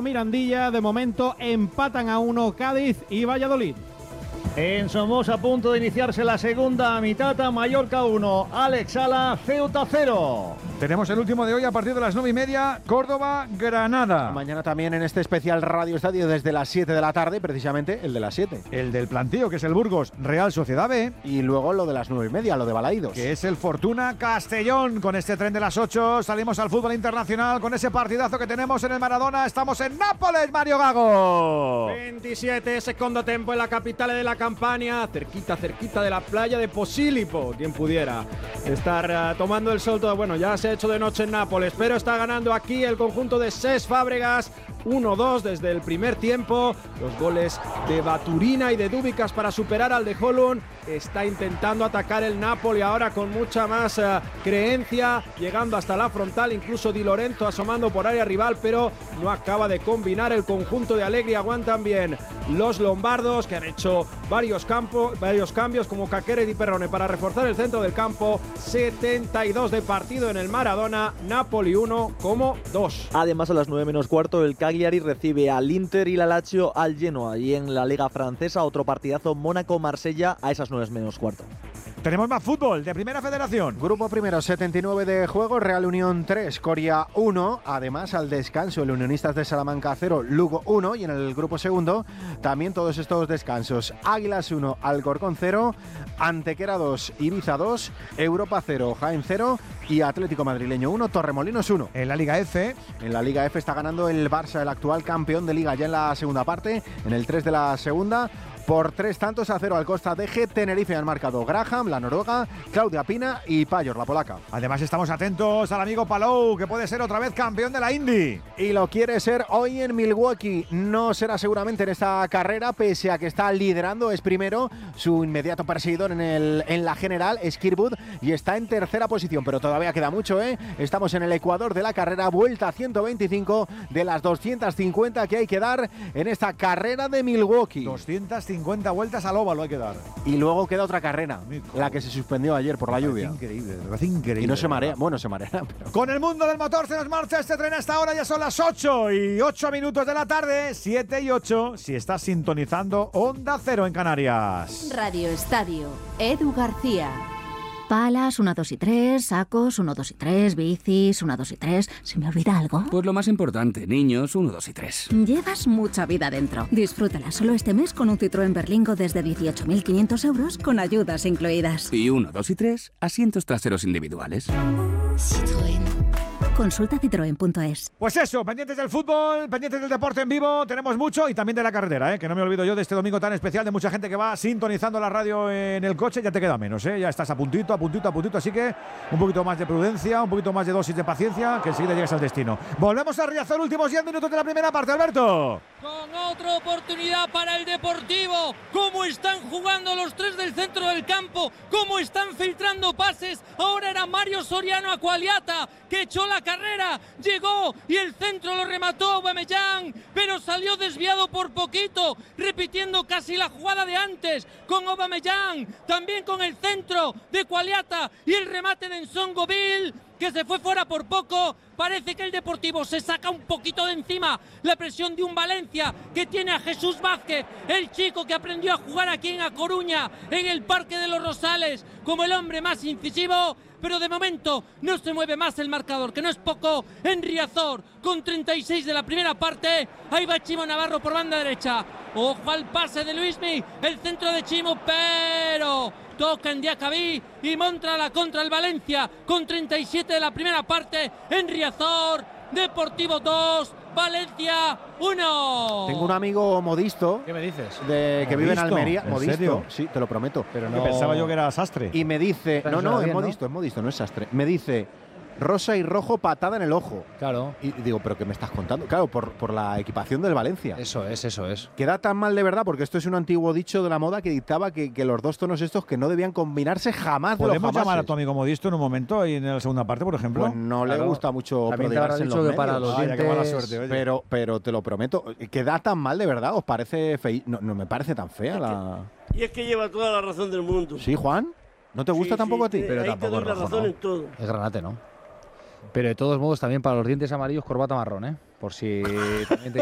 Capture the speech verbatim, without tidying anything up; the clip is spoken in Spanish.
Mirandilla. De momento empatan a uno Cádiz y Valladolid. En Somos, a punto de iniciarse la segunda mitad, a Mallorca uno, Alex Sala, Ceuta cero. Tenemos el último de hoy a partir de las nueve y media, Córdoba-Granada. Mañana también en este especial Radio Estadio desde las siete de la tarde, precisamente el de las siete. El del plantío, que es el Burgos Real Sociedad B. Y luego lo de las nueve y media, lo de Balaídos. Que es el Fortuna Castellón. Con este tren de las ocho salimos al fútbol internacional con ese partidazo que tenemos en el Maradona. Estamos en Nápoles, Mario Gago. veintisiete, segundo tempo en la capital de la Campania, cerquita, cerquita de la playa de Posílipo. Quien pudiera estar uh, tomando el sol todo. Bueno, ya se ha hecho de noche en Nápoles, pero está ganando aquí el conjunto de Cesc Fábregas. uno dos desde el primer tiempo. Los goles de Baturina y de Dúbicas para superar al de Holund. Está intentando atacar el Napoli ahora con mucha más uh, creencia, llegando hasta la frontal, incluso Di Lorenzo asomando por área rival, pero no acaba de combinar el conjunto de Allegri. Aguantan bien los lombardos, que han hecho varios, campo, varios cambios, como Caquere y Di Perrone, para reforzar el centro del campo. setenta y dos de partido en el Maradona, Napoli uno como dos. Además, a las nueve menos cuarto, el Cagliari recibe al Inter y la Lazio al Genoa. Y en la Liga Francesa, otro partidazo, Mónaco-Marsella a esas nueve menos cuarto. Tenemos más fútbol de Primera Federación. Grupo primero, setenta y nueve de juego, Real Unión tres, Coria uno. Además, al descanso, el Unionistas de Salamanca cero, Lugo uno. Y en el grupo segundo, también todos estos descansos. Águilas uno, Alcorcón cero, Antequera dos, Ibiza dos, Europa cero, Jaén cero y Atlético Madrileño uno, Torremolinos uno. En la Liga F. En la Liga F está ganando el Barça, el actual campeón de Liga, ya en la segunda parte, en el tres de la segunda. Por tres tantos a cero al Costa Deje. Tenerife han marcado Graham, la noruega, Claudia Pina y Payor, la polaca. Además estamos atentos al amigo Palou, que puede ser otra vez campeón de la Indy. Y lo quiere ser hoy en Milwaukee. No será seguramente en esta carrera, pese a que está liderando, es primero. Su inmediato perseguidor en, el, en la general es Kirkwood y está en tercera posición, pero todavía queda mucho, ¿eh? Estamos en el ecuador de la carrera, vuelta ciento veinticinco de las doscientas cincuenta que hay que dar en esta carrera de Milwaukee. doscientas cincuenta vueltas al óvalo hay que dar. Y luego queda otra carrera, la que se suspendió ayer por la lluvia. Increíble, increíble. Y no se marea, bueno, se marea. Pero... Con el mundo del motor se nos marcha este tren hasta ahora, ya son las ocho y ocho minutos de la tarde, siete y ocho, si estás sintonizando Onda Cero en Canarias. Radio Estadio, Edu García. Palas, uno, dos y tres, sacos, uno, dos y tres, bicis, uno, dos y tres. ¿Se me olvida algo? Pues lo más importante, niños, uno, dos y tres. Llevas mucha vida dentro. Disfrútala solo este mes con un Citroën Berlingo desde dieciocho mil quinientos euros con ayudas incluidas. Y uno, dos y tres, asientos traseros individuales. Citroën. Consulta citroen punto es. Pues eso, pendientes del fútbol, pendientes del deporte en vivo, tenemos mucho, y también de la carretera, ¿eh? Que no me olvido yo de este domingo tan especial, de mucha gente que va sintonizando la radio en el coche. Ya te queda menos, ¿eh? Ya estás a puntito, a puntito, a puntito, así que un poquito más de prudencia, un poquito más de dosis de paciencia, que enseguida llegas al destino. Volvemos a Riazor, últimos diez minutos de la primera parte, Alberto. Con otra oportunidad para el Deportivo. Cómo están jugando los tres del centro del campo, cómo están filtrando pases. Ahora era Mario Soriano Aqualiata que echó la carrera, llegó y el centro lo remató Aubameyang, pero salió desviado por poquito, repitiendo casi la jugada de antes con Aubameyang, también con el centro de Qualiata y el remate de Nsongoville, que se fue fuera por poco. Parece que el Deportivo se saca un poquito de encima la presión de un Valencia que tiene a Jesús Vázquez, el chico que aprendió a jugar aquí en A Coruña, en el Parque de los Rosales, como el hombre más incisivo, pero de momento no se mueve más el marcador, que no es poco, en Riazor, con treinta y seis de la primera parte. Ahí va Chimo Navarro por banda derecha, ojo al pase de Luismi, el centro de Chimo, pero toca en Diacabí y monta la contra el Valencia, con treinta y siete de la primera parte, en Riazor. Deportivo dos, Valencia uno. Tengo un amigo modisto. ¿Qué me dices? De, que ¿Modisto? vive en Almería. ¿En Modisto. serio? Sí, te lo prometo. Pero no... Pensaba yo que era sastre. Y me dice... Pero No, no, bien, es modisto, ¿no? es modisto, no es sastre. Me dice... Rosa y rojo, patada en el ojo. Claro. Y digo, ¿pero qué me estás contando? Claro, por, por la equipación del Valencia. Eso es, eso es. Queda tan mal de verdad, porque esto es un antiguo dicho de la moda que dictaba que, que los dos tonos estos que no debían combinarse jamás de los ¿Podemos jamases. llamar a tu amigo Modisto en un momento y en la segunda parte, por ejemplo? Pues no le Claro. gusta mucho También te habrá prodigarse en dicho los que para medios. los Vaya, qué mala dientes- suerte, oye. Pero, pero te lo prometo, queda tan mal de verdad, ¿os parece fei? No, no me parece tan fea la... Y es que lleva toda la razón del mundo. ¿Sí, Juan? ¿No te gusta Sí, tampoco sí, a ti? te- Pero ahí tampoco te doy es la rojo, razón ¿no? en todo. Es granate, ¿no? Pero de todos modos, también para los dientes amarillos, corbata marrón, ¿eh? Por si también te